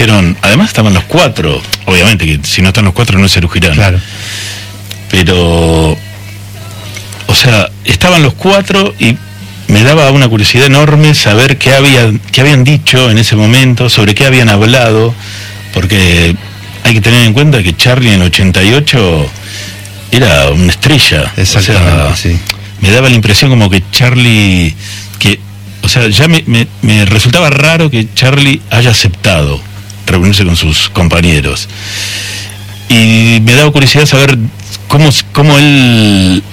dijeron, además estaban los 4, obviamente que si no están los 4 no es Serú Girán. Claro. Pero, o sea, estaban los 4 y me daba una curiosidad enorme saber qué habían dicho en ese momento, sobre qué habían hablado, porque hay que tener en cuenta que Charly en el 88 era una estrella. Exactamente, o sea, sí. Me daba la impresión como que Charly, o sea, ya me resultaba raro que Charly haya aceptado reunirse con sus compañeros. Y me daba curiosidad saber cómo él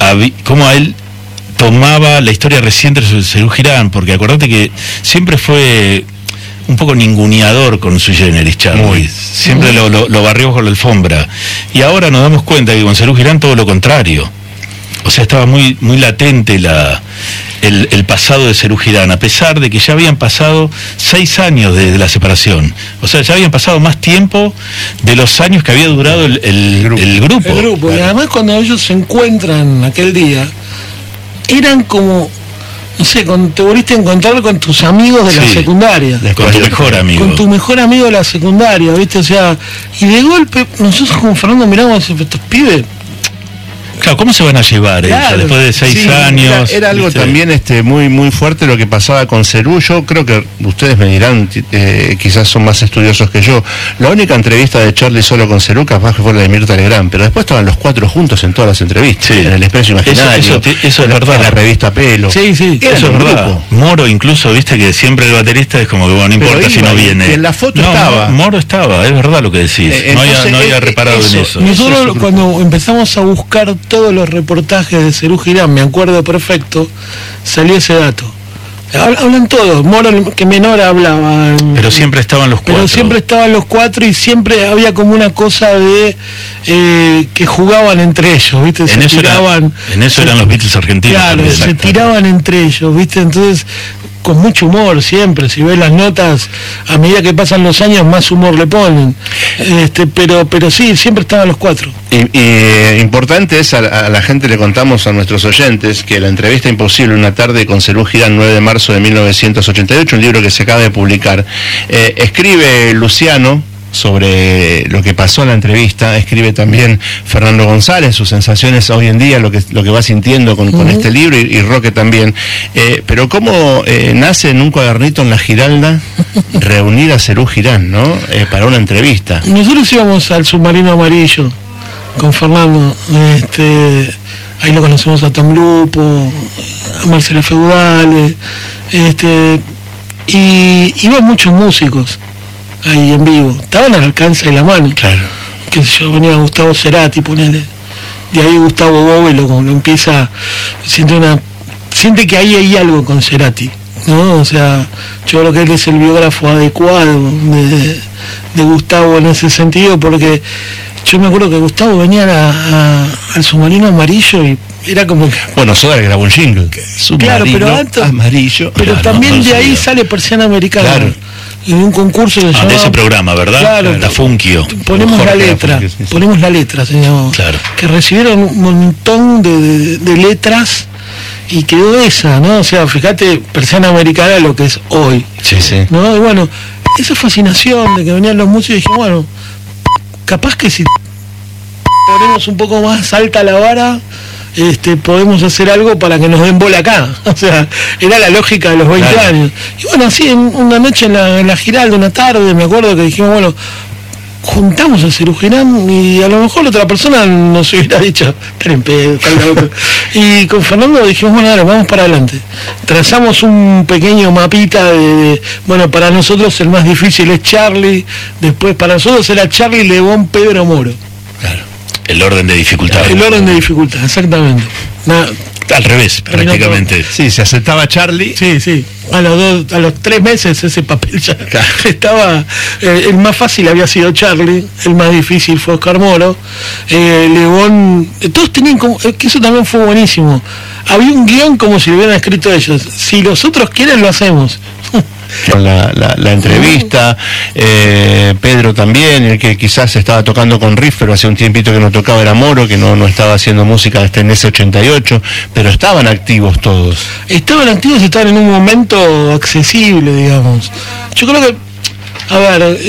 tomaba la historia reciente de Serú Girán, porque acordate que siempre fue un poco ninguneador con Sui Generis, Charly. Siempre lo barrió con la alfombra. Y ahora nos damos cuenta que con Serú Girán todo lo contrario. O sea, estaba muy latente el pasado de Serú Girán, a pesar de que ya habían pasado 6 años desde la separación. O sea, ya habían pasado más tiempo de los años que había durado el grupo. El grupo, claro. Y además cuando ellos se encuentran aquel día, eran como, no sé, te volviste a encontrar con tus amigos de la secundaria. Con tu mejor amigo. Con tu mejor amigo de la secundaria, ¿viste? O sea, y de golpe, nosotros como Fernando miramos y decimos, estos pibes... Claro, ¿cómo se van a llevar Claro, después de 6 Sí, años? Era algo ¿viste? también muy muy fuerte lo que pasaba con Serú. Yo creo que ustedes me dirán, quizás son más estudiosos que yo. La única entrevista de Charly solo con Serú capaz que fue la de Mirta Legrand, pero después estaban los 4 juntos en todas las entrevistas, Sí. en el Expreso Imaginario, eso es verdad. en la revista Pelo. Sí, sí. Era Eso es un verdad. grupo. Moro incluso, viste que siempre el baterista es como que bueno, no Pero importa si iba, no viene. y en la foto estaba. Moro estaba, es verdad lo que decís. Entonces, no había reparado en eso. Nosotros es cuando empezamos a buscar todos los reportajes de Serú Girán, me acuerdo perfecto, salió ese dato. Hablan todos, Moro que menor hablaba. Pero siempre estaban los 4. Pero siempre estaban los 4 y siempre había como una cosa de que jugaban entre ellos, ¿viste? En eso eran los Beatles argentinos. Claro, también. se tiraban entre ellos, ¿viste? Entonces, con mucho humor siempre, si ves las notas, a medida que pasan los años más humor le ponen. Pero sí, siempre estaban los 4. Y importante es, a la gente le contamos, a nuestros oyentes, que la entrevista imposible, una tarde con Serú Girán, 9 de marzo de 1988, un libro que se acaba de publicar, escribe Luciano sobre lo que pasó en la entrevista, escribe también Fernando González, sus sensaciones hoy en día, lo que va sintiendo con este libro, y Roque también. Pero cómo nace en un cuadernito en la Giralda reunir a Serú Girán, ¿no? Para una entrevista. Nosotros íbamos al Submarino Amarillo con Fernando, ahí lo conocemos a Tom Lupo, a Marcelo Feudale, y iban muchos músicos ahí en vivo, estaban al alcance de la mano. Claro. Que yo venía Gustavo Cerati, ponele, de ahí Gustavo Bove lo empieza, siente que ahí hay algo con Cerati, ¿no? O sea, yo creo que él es el biógrafo adecuado de Gustavo en ese sentido, porque yo me acuerdo que Gustavo venía al Submarino Amarillo y era como que... Bueno, Soda grabó un jingle. Claro, pero Submarino antes, Amarillo. pero Claro, también no de ahí sabía. sale Persiana Americana. Claro. En un concurso que se De llamaba... ese programa, ¿verdad? Claro. La Funkio. Ponemos Jorge la letra, Lafunque, sí, sí. ponemos la letra, señor. Claro. Que recibieron un montón de letras y quedó esa, ¿no? O sea, fíjate, Persiana Americana lo que es hoy, Sí, sí. ¿no? Y bueno, esa fascinación de que venían los músicos y dije, bueno, capaz que si ponemos un poco más alta la vara, podemos hacer algo para que nos den bola acá. O sea, era la lógica de los 20 Claro. años. Y bueno, así una noche en la Giralda, una tarde, me acuerdo que dijimos, bueno, juntamos a Serú Girán y a lo mejor la otra persona nos hubiera dicho, están en pedo, están locos. Y con Fernando dijimos, bueno, dale, vamos para adelante. Trazamos un pequeño mapita bueno, para nosotros el más difícil es Charly, después para nosotros era Charly, Lebón, Pedro, Moro. Claro. El orden de dificultad. El orden de dificultad, exactamente. Al revés, prácticamente. Sí, se aceptaba Charly. Sí. A los 3 meses ese papel ya estaba. El más fácil había sido Charly, el más difícil fue Oscar Moro. Lebón, todos tenían como, que eso también fue buenísimo. Había un guión como si lo hubieran escrito ellos. Si los otros quieren, lo hacemos. Con la entrevista, Pedro también, el que quizás estaba tocando con riff, pero hace un tiempito que no tocaba, era Moro, que no estaba haciendo música hasta en ese 88, pero estaban activos todos. Estaban activos y estaban en un momento accesible, digamos. Yo creo que, a ver,